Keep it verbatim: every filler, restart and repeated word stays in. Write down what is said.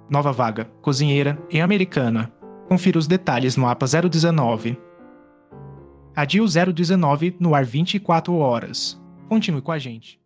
Nova vaga, cozinheira, em Americana. Confira os detalhes no A P A zero dezenove. A D I U zero dezenove no ar vinte e quatro horas. Continue com a gente.